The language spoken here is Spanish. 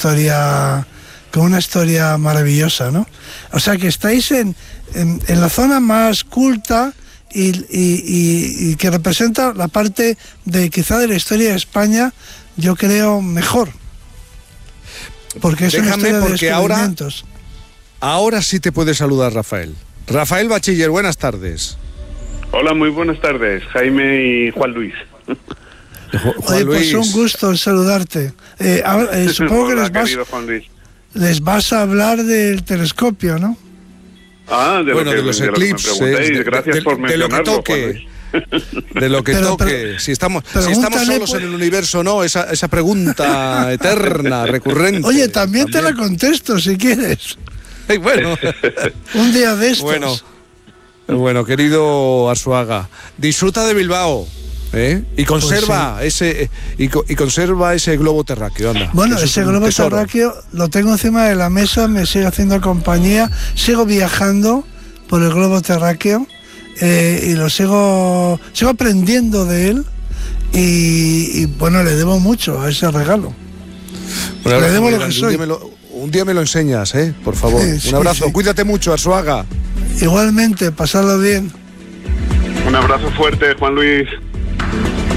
historia maravillosa, ¿no? O sea que estáis en la zona más culta y que representa la parte quizá de la historia de España, yo creo, mejor. Porque es una historia de descubrimientos. Ahora sí te puede saludar Rafael. Rafael Bachiller, buenas tardes. Hola, muy buenas tardes, Jaime y Juan Luis. Oye, pues un gusto saludarte. Supongo que les vas a hablar del telescopio, ¿no? De los eclipses. Gracias por mencionarlo, de lo que toque. Si estamos solos en el universo, ¿no? Esa pregunta eterna, recurrente. Oye, también te la contesto si quieres. Bueno. Un día de estos. Bueno, querido Arzuaga, disfruta de Bilbao, y conserva ese globo terráqueo. Anda, bueno, ese globo terráqueo lo tengo encima de la mesa, me sigue haciendo compañía, sigo viajando por el globo terráqueo y lo sigo aprendiendo de él y bueno, le debo mucho a ese regalo. Bueno, le debo lo que soy. Un día me lo enseñas, por favor. Un abrazo, cuídate mucho, Arzuaga. Igualmente, pasadlo bien. Un abrazo fuerte, Juan Luis.